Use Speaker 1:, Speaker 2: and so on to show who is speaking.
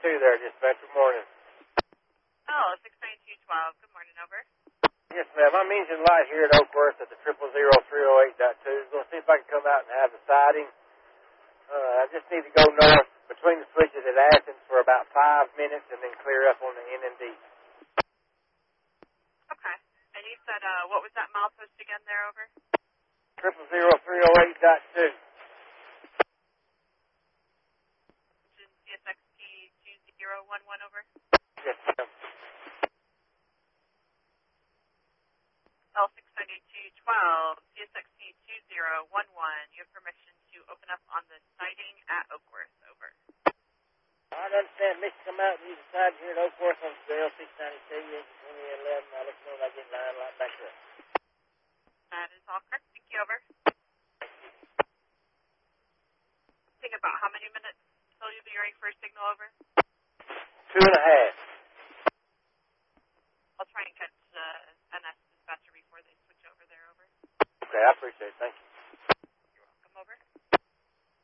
Speaker 1: there, dispatcher. Morning.
Speaker 2: Oh, 69212. Good morning, over.
Speaker 1: Yes, ma'am. I'm engine light here at Oakworth at the 000-308.2. Going to see if I can come out and have the siding. I just need to go north between the switches at Athens for about 5 minutes and then clear up on the N&D.
Speaker 2: Okay. And you said, what was that milepost again there, over?
Speaker 1: 000-308.2.
Speaker 2: Which is CSXT 2011, over?
Speaker 1: Yes, ma'am.
Speaker 2: L69212, CSXT 2011. You have permission to open up on the siding at Oakworth, over.
Speaker 1: I understand. Miss, come out and use the siding here at Oakworth on the L692, engine 2011. I'll let you know when I get line right back up.
Speaker 2: That is all correct. Thank you, over. Think about how many minutes till you'll be ready for a signal, over?
Speaker 1: 2.5.
Speaker 2: I'll try and catch NS dispatcher before they switch over there, over.
Speaker 1: Okay, I appreciate it. Thank you.